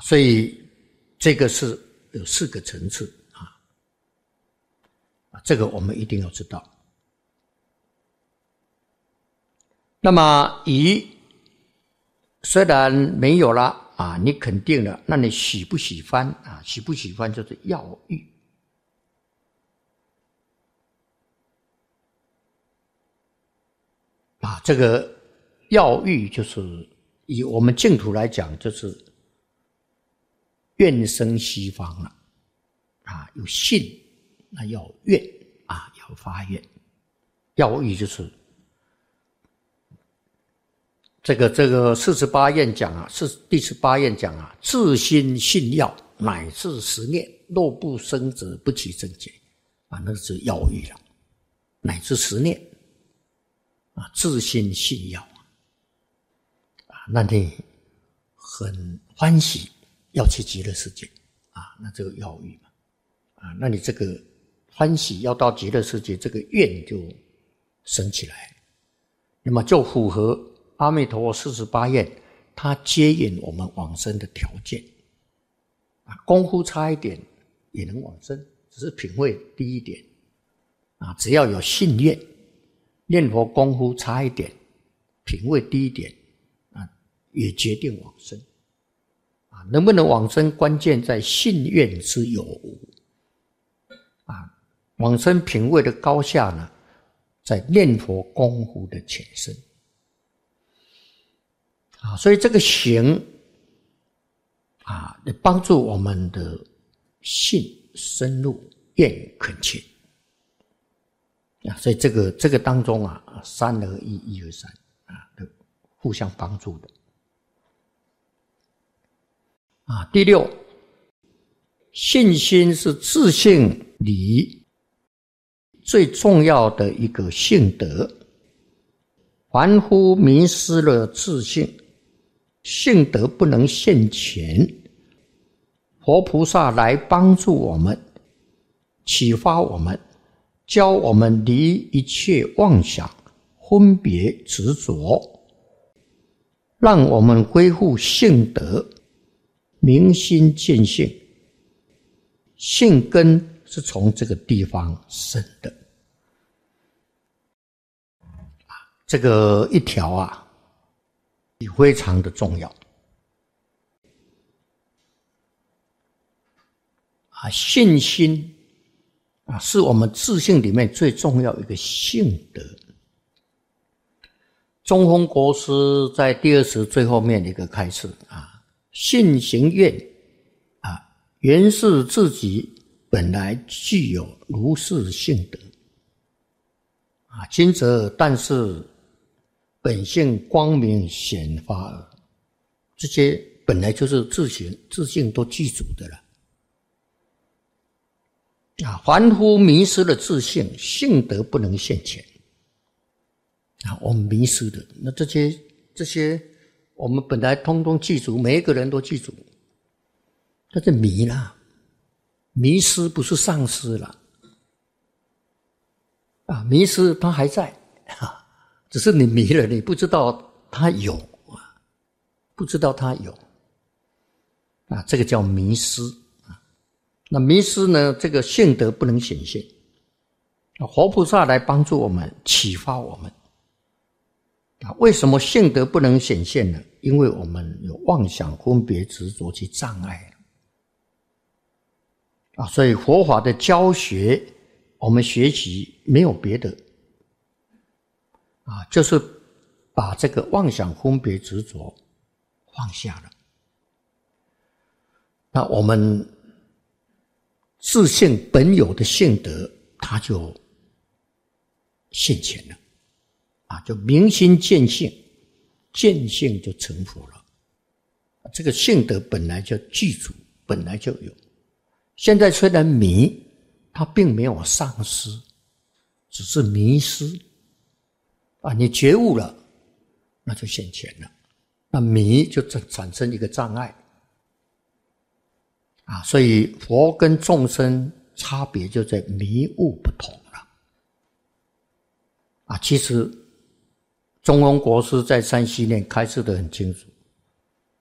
所以这个是有4个层次这个我们一定要知道。那么疑虽然没有了你肯定了，那你喜不喜欢喜不喜欢就是要欲。这个要欲就是以我们净土来讲，就是愿生西方了有信，那要愿要发愿。要欲就是这个48愿讲第18愿讲自心信要，乃至10念，若不生者，不起正解那是要欲了，乃至10念自心信要那你很欢喜要去极乐世界那这个要欲嘛那你这个欢喜要到极乐世界，这个愿就升起来，那么就符合阿弥陀佛48愿它接引我们往生的条件功夫差一点也能往生，只是品位低一点只要有信愿，念佛功夫差一点，品位低一点也决定往生能不能往生关键在信愿之有无往生品位的高下呢，在念佛功夫的浅深所以这个行帮助我们的信深入，愿恳切所以这个当中三而一，一而三互相帮助的第6，信心是自性里最重要的一个性德。凡夫迷失了自性，性德不能现前，佛菩萨来帮助我们，启发我们，教我们离一切妄想、分别、执着，让我们恢复性德，明心见性。性根是从这个地方生的这个一条也非常的重要信心是我们自性里面最重要一个性德。中峰国师在第20最后面的一个开示信行愿原是自己本来具有如是性德今则但是本性光明显发耳，这些本来就是自性都具足的了凡夫迷失了自性，性德不能现前我们迷失的那这些我们本来通通具足，每一个人都具足，但是迷了，迷失不是丧失了迷失它还在只是你迷了，你不知道它有不知道它有这个叫迷失那迷失呢，这个性德不能显现，佛菩萨来帮助我们，启发我们为什么性德不能显现呢？因为我们有妄想分别执着去障碍所以佛法的教学我们学习没有别的就是把这个妄想分别执着放下了，那我们自性本有的性德它就现前了就明心见性，见性就成佛了。这个性德本来就具足，本来就有，现在虽然迷，它并没有丧失，只是迷失你觉悟了，那就现前了，那迷就产生一个障碍所以佛跟众生差别就在迷悟不同了其实中峰国师在山西念开示得很清楚